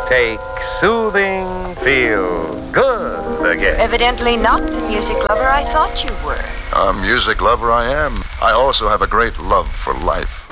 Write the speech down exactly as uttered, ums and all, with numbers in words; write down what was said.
take soothing, feel good again. Evidently not the music lover I thought you were. A music lover I am. I also have a great love for life.